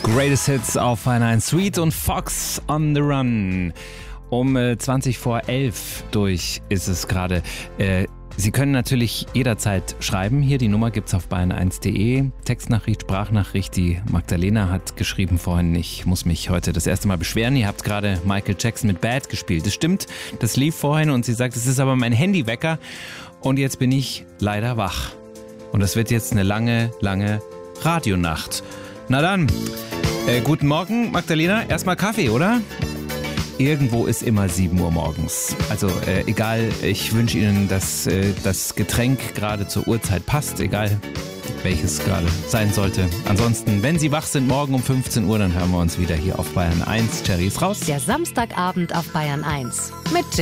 Greatest Hits auf Bayern 1. Sweet und Fox on the Run. Um 20 vor 11 durch ist es gerade. Sie können natürlich jederzeit schreiben. Hier die Nummer gibt's auf bayern1.de. Textnachricht, Sprachnachricht. Die Magdalena hat geschrieben vorhin, ich muss mich heute das erste Mal beschweren. Ihr habt gerade Michael Jackson mit Bad gespielt. Das stimmt, das lief vorhin und sie sagt, es ist aber mein Handywecker. Und jetzt bin ich leider wach. Und das wird jetzt eine lange, lange Radionacht. Na dann, guten Morgen Magdalena. Erstmal Kaffee, oder? Irgendwo ist immer 7 Uhr morgens. Also egal, ich wünsche Ihnen, dass das Getränk gerade zur Uhrzeit passt, egal welches gerade sein sollte. Ansonsten, wenn Sie wach sind, morgen um 15 Uhr, dann hören wir uns wieder hier auf Bayern 1. Cherry ist raus. Der Samstagabend auf Bayern 1 mit